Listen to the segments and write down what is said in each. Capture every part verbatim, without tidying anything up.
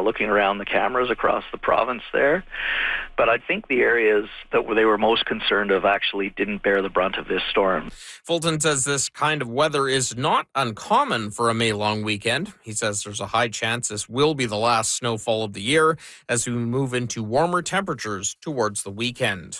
of looking around the cameras across the province there. But I think the areas that they were most concerned of actually didn't bear the brunt of this storm. Fulton says this kind of weather is not uncommon for a May-long weekend. He says there's a high chance this will be the last snowfall of the year as we move into warmer temperatures towards the weekend.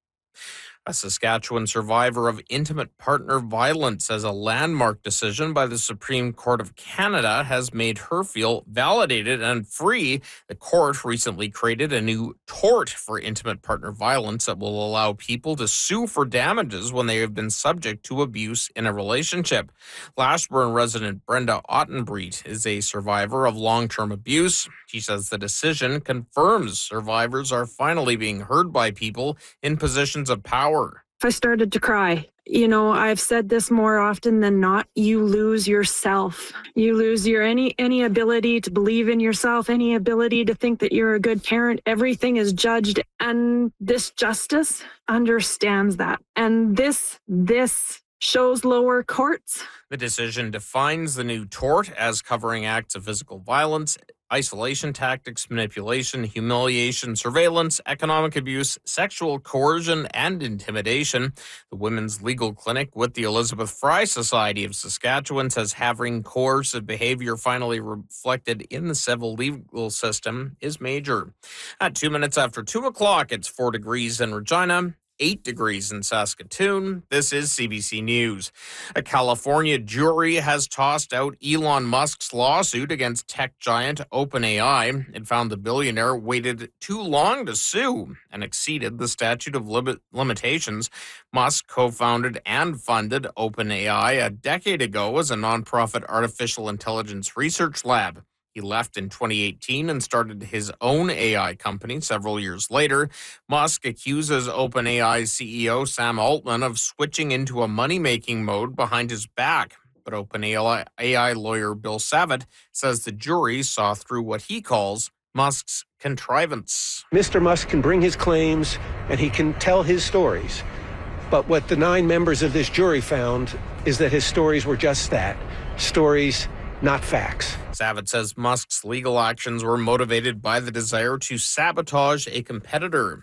A Saskatchewan survivor of intimate partner violence says a landmark decision by the Supreme Court of Canada has made her feel validated and free. The court recently created a new tort for intimate partner violence that will allow people to sue for damages when they have been subject to abuse in a relationship. Lashburn resident Brenda Ottenbreet is a survivor of long-term abuse. She says the decision confirms survivors are finally being heard by people in positions of power. I started to cry. You know, I've said this more often than not. You lose yourself. You lose your any any ability to believe in yourself, any ability to think that you're a good parent. Everything is judged, and this justice understands that. And this this shows lower courts. The decision defines the new tort as covering acts of physical violence, isolation tactics, manipulation, humiliation, surveillance, economic abuse, sexual coercion, and intimidation. The Women's Legal Clinic with the Elizabeth Fry Society of Saskatchewan says having coercive behavior finally reflected in the civil legal system is major. At two minutes after two o'clock, it's four degrees in Regina, eight degrees in Saskatoon. This is C B C News. A California jury has tossed out Elon Musk's lawsuit against tech giant OpenAI. It found the billionaire waited too long to sue and exceeded the statute of limit limitations. Musk co-founded and funded OpenAI a decade ago as a nonprofit artificial intelligence research lab. He left in twenty eighteen and started his own A I company several years later. Musk accuses OpenAI C E O Sam Altman of switching into a money-making mode behind his back. But OpenAI A I lawyer Bill Savitt says the jury saw through what he calls Musk's contrivance. Mister Musk can bring his claims and he can tell his stories. But what the nine members of this jury found is that his stories were just that, stories, not facts. Savitt says Musk's legal actions were motivated by the desire to sabotage a competitor.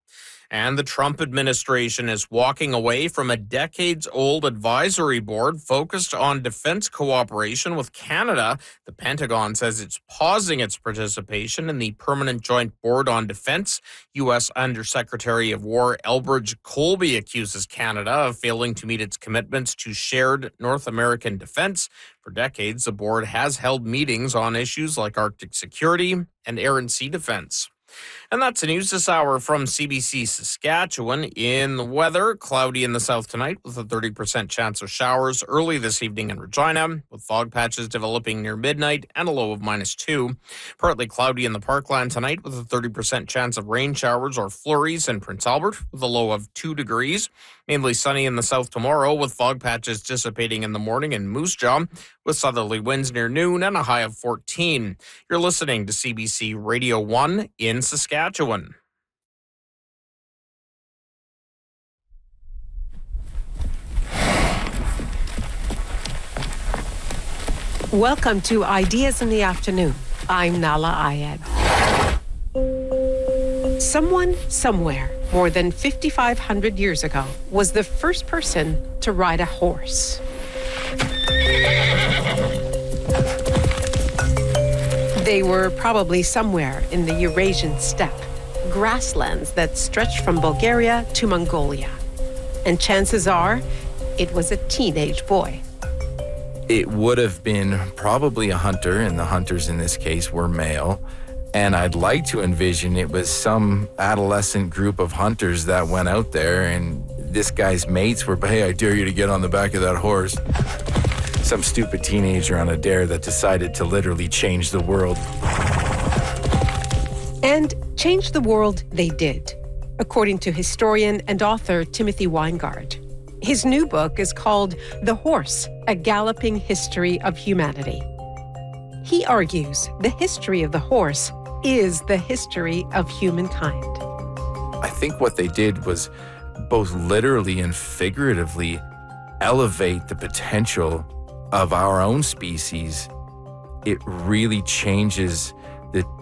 And the Trump administration is walking away from a decades-old advisory board focused on defense cooperation with Canada. The Pentagon says it's pausing its participation in the Permanent Joint Board on Defense. U S Undersecretary of War Elbridge Colby accuses Canada of failing to meet its commitments to shared North American defense. For decades, the board has held meetings on issues like Arctic security and air and sea defense. And that's the news this hour from C B C Saskatchewan. In the weather, cloudy in the south tonight with a thirty percent chance of showers early this evening in Regina, with fog patches developing near midnight and a low of minus two. Partly cloudy in the Parkland tonight with a thirty percent chance of rain showers or flurries in Prince Albert with a low of two degrees. Mainly sunny in the south tomorrow with fog patches dissipating in the morning in Moose Jaw with southerly winds near noon and a high of fourteen. You're listening to C B C Radio one in Saskatchewan. Welcome to Ideas in the Afternoon. I'm Nala Ayed. Someone, somewhere, more than fifty-five hundred years ago, was the first person to ride a horse. They were probably somewhere in the Eurasian steppe, grasslands that stretched from Bulgaria to Mongolia. And chances are, it was a teenage boy. It would have been probably a hunter, and the hunters in this case were male. And I'd like to envision it was some adolescent group of hunters that went out there, and this guy's mates were, hey, I dare you to get on the back of that horse. Some stupid teenager on a dare that decided to literally change the world. And change the world they did, according to historian and author Timothy Weingard. His new book is called The Horse, A Galloping History of Humanity. He argues the history of the horse is the history of humankind. I think what they did was both literally and figuratively elevate the potential of our own species. It really changes the